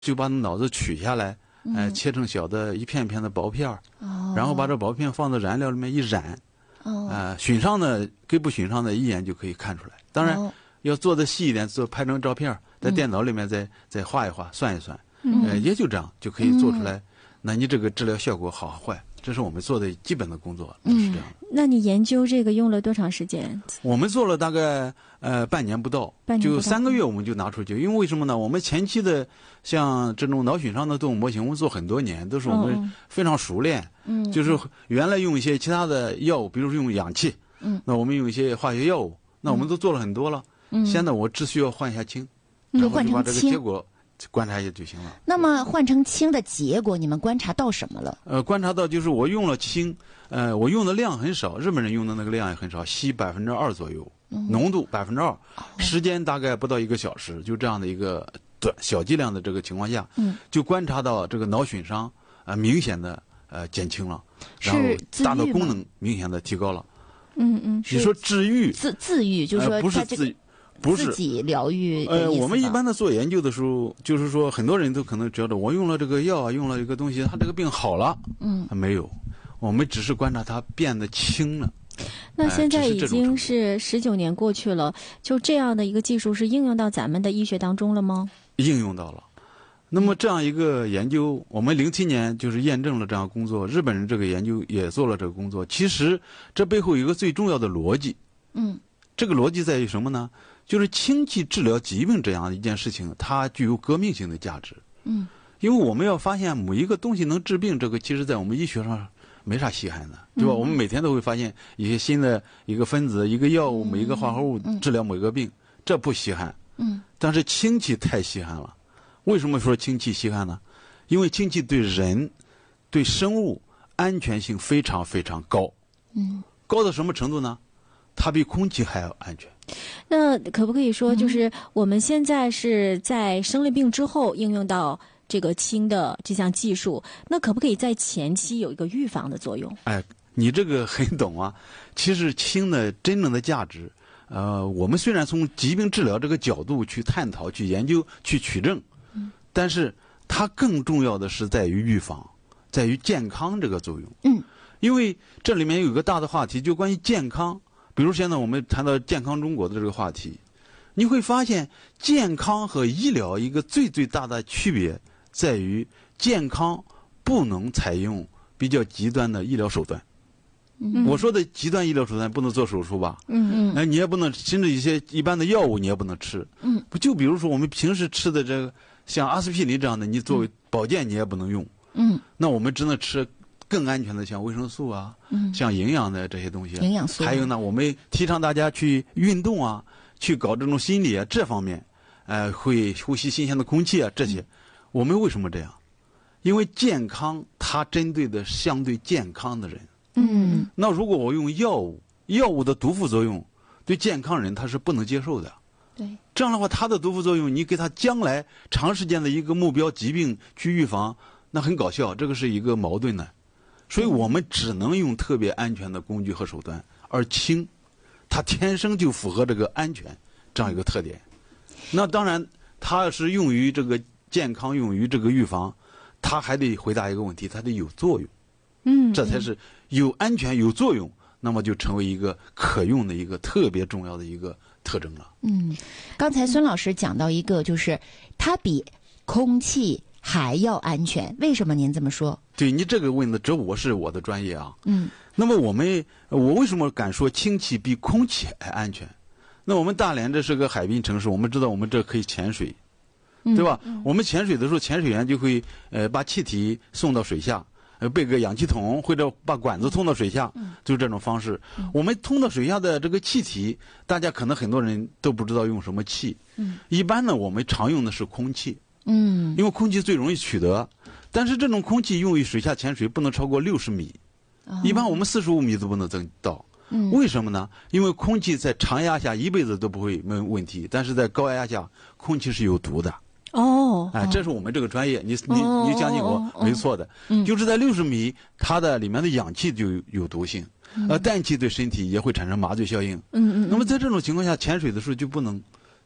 就把脑子取下来，切成小的一片一片的薄片儿，然后把这薄片放到燃料里面一染，熏伤的跟不熏伤的一眼就可以看出来。当然要做的细一点，做拍成照片，在电脑里面再画一画，算一算，也就这样就可以做出来。那你这个治疗效果好坏，这是我们做的基本的工作，是这样的。 那你研究这个用了多长时间？ 我们做了大概半年不到，就3个月我们就拿出去。因为为什么呢？我们前期的像这种脑损伤的动物模型，我们做很多年，都是我们非常熟练。就是原来用一些其他的药物，比如说用氧气，那我们用一些化学药物，那我们都做了很多了。现在我只需要换一下氢，然后就把这个结果观察一下就行了。 那么换成氢的结果，你们观察到什么了？ 观察到就是我用了氢，我用的量很少，日本人用的那个量也很少，稀2%左右，浓度2%，时间大概不到1个小时，就这样的一个小剂量的这个情况下，就观察到这个脑损伤明显的减轻了，然后大脑功能明显的提高了。你说治愈自愈，就是说不是自愈。不是自己疗愈我们一般的做研究的时候，就是说很多人都可能觉得我用了这个药，用了一个东西，他这个病好了。没有，我们只是观察它变得轻了。 那现在已经是19年过去了，就这样的一个技术是应用到咱们的医学当中了吗？ 应用到了。那么这样一个研究，我们07年就是验证了这样工作，日本人这个研究也做了这个工作。其实这背后有一个最重要的逻辑。这个逻辑在于什么呢？就是氢气治疗疾病这样一件事情，它具有革命性的价值。因为我们要发现某一个东西能治病，这个其实在我们医学上没啥稀罕的，对吧？我们每天都会发现一些新的一个分子、一个药物、每一个化合物治疗某一个病，这不稀罕。但是氢气太稀罕了。为什么说氢气稀罕呢？因为氢气对人、对生物安全性非常非常高。高到什么程度呢？它比空气还要安全。 那可不可以说，就是我们现在是在生了病之后应用到这个氢的这项技术，那可不可以在前期有一个预防的作用？ 你这个很懂啊。其实氢的真正的价值，我们虽然从疾病治疗这个角度去探讨、去研究、去取证，但是它更重要的是在于预防，在于健康这个作用。因为这里面有一个大的话题，就关于健康。比如现在我们谈到健康中国的这个话题，你会发现健康和医疗一个最大的区别在于，健康不能采用比较极端的医疗手段。我说的极端医疗手段不能做手术吧？你也不能，甚至一些一般的药物你也不能吃。不就比如说我们平时吃的这个像阿司匹林这样的，你作为保健你也不能用。那我们只能吃更安全的，像维生素啊，像营养的这些东西， 营养素。 还有呢，我们提倡大家去运动啊，去搞这种心理啊，这方面，会呼吸新鲜的空气啊，这些，我们为什么这样？因为健康它针对的相对健康的人。那如果我用药物，药物的毒副作用对健康人他是不能接受的。 对。 这样的话，它的毒副作用，你给他将来长时间的一个目标疾病去预防，那很搞笑，这个是一个矛盾的。所以我们只能用特别安全的工具和手段，而氢，它天生就符合这个安全这样一个特点。那当然，它是用于这个健康，用于这个预防，它还得回答一个问题，它得有作用。这才是有安全有作用，那么就成为一个可用的一个特别重要的一个特征了。 刚才孙老师讲到一个，就是它比空气还要安全，为什么您这么说？ 对，你这个问的，这是我的专业啊。那么我为什么敢说氢气比空气还安全？那我们大连这是个海滨城市，我们知道我们这可以潜水，对吧？我们潜水的时候，潜水员就会把气体送到水下，背个氧气筒或者把管子通到水下，就是这种方式。我们通到水下的这个气体，大家可能很多人都不知道用什么气。一般呢，我们常用的是空气。因为空气最容易取得，但是这种空气用于水下潜水不能超过60米，一般我们45米都不能增到。为什么呢？因为空气在长压下一辈子都不会没问题，但是在高压下，空气是有毒的。这是我们这个专业，你相信我，没错的。就是在60米，它的里面的氧气就有毒性，氮气对身体也会产生麻醉效应。那么在这种情况下，潜水的时候就不能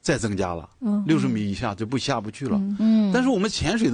再增加了，60米以下就下不去了。但是我们潜水